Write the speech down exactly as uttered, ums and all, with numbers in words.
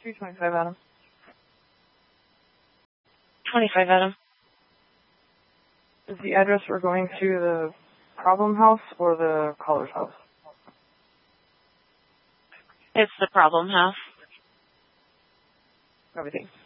three twenty-five, Adam. twenty-five, Adam. Is the address we're going to the problem house or the caller's house? It's the problem house. Everything.